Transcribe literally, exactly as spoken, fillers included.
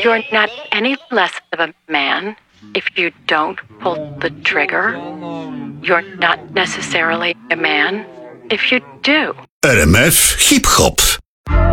You're not any less of a man if you don't pull the trigger. You're not necessarily a man if you do. R M F Hip Hop.